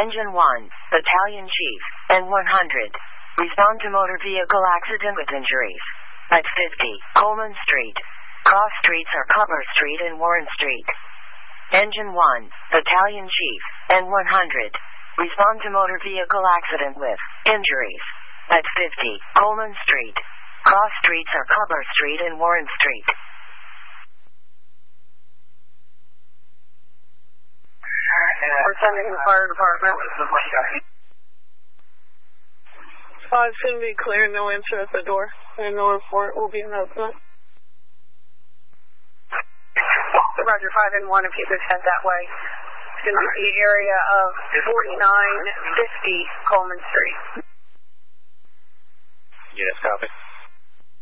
Engine 1, Battalion Chief, N100. Respond to motor vehicle accident with injuries. At 50, Coleman Street. Cross streets are Cutler Street and Warren Street. Engine 1, Battalion Chief, N100. Respond to motor vehicle accident with injuries. At 50, Coleman Street. Cross streets are Cutler Street and Warren Street. We're sending the fire department. 5 soon be clear, no answer at the door, and no report will be announcement. Roger, 5 and 1 if you could head that way. It's going to be the area of 4950 Coleman Street. Yes, copy.